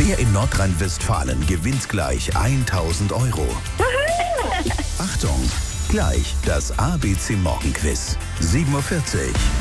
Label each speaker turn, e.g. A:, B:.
A: Wer in Nordrhein-Westfalen gewinnt gleich 1.000 Euro? Achtung, gleich das ABC Morgenquiz. 7:40 Uhr.